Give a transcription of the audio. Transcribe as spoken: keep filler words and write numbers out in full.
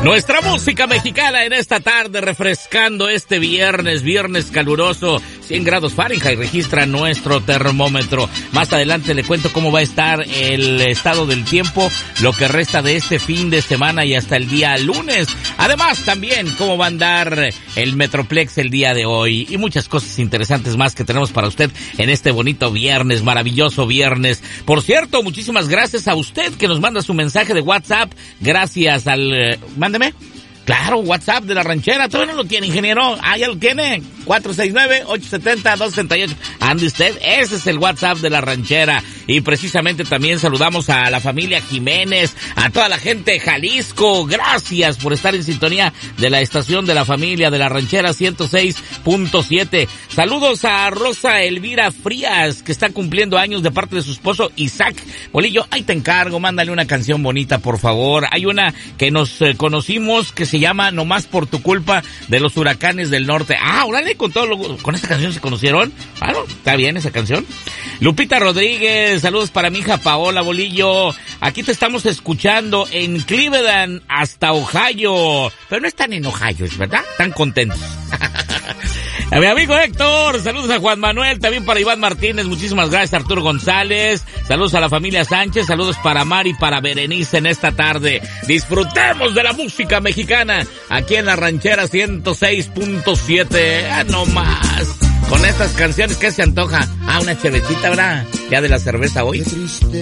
Nuestra música mexicana en esta tarde, refrescando este viernes, viernes caluroso, cien grados Fahrenheit registra nuestro termómetro. Más adelante le cuento cómo va a estar el estado del tiempo, lo que resta de este fin de semana y hasta el día lunes. Además también cómo va a andar el Metroplex el día de hoy y muchas cosas interesantes más que tenemos para usted en este bonito viernes, maravilloso viernes. Por cierto, muchísimas gracias a usted que nos manda su mensaje de WhatsApp. Gracias al... Eh, mándeme. Claro, WhatsApp de La Ranchera. ¿Todavía no lo tiene, ingeniero? Ah, ya lo tiene. cuatro seis nueve, ocho siete cero, dos siete ocho. Ande usted, ese es el WhatsApp de La Ranchera. Y precisamente también saludamos a la familia Jiménez, a toda la gente de Jalisco. Gracias por estar en sintonía de la estación de la familia de La Ranchera ciento seis punto siete. Saludos a Rosa Elvira Frías, que está cumpliendo años de parte de su esposo Isaac Bolillo. Ahí te encargo, mándale una canción bonita, por favor. Hay una que nos eh, conocimos que se llama Nomás por tu culpa, de los Huracanes del Norte. Ah, órale, con todo lo, con esta canción se conocieron. Claro, está bien esa canción. Lupita Rodríguez, saludos para mi hija Paola Bolillo. Aquí te estamos escuchando en Cleveland hasta Ohio. Pero no están en Ohio, ¿verdad? Están contentos. A mi amigo Héctor, saludos a Juan Manuel, también para Iván Martínez, muchísimas gracias Arturo González, saludos a la familia Sánchez, saludos para Mari y para Berenice en esta tarde. Disfrutemos de la música mexicana aquí en La Ranchera ciento seis punto siete. Ah, no más. Con estas canciones, ¿qué se antoja? Ah, una chevetita, ¿verdad? Ya de la cerveza hoy.